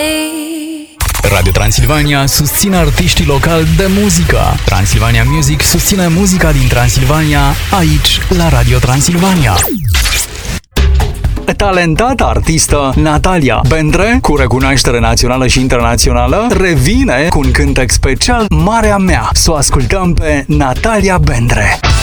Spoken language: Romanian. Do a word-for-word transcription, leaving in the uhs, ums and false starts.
Radio Transilvania susține artiștii locali de muzică. Transilvania Music susține muzica din Transilvania, aici, la Radio Transilvania. Talentata artistă Natalia Bendre, cu recunoaștere națională și internațională, revine cu un cântec special, Marea Mea. Să o ascultăm pe Natalia Bendre.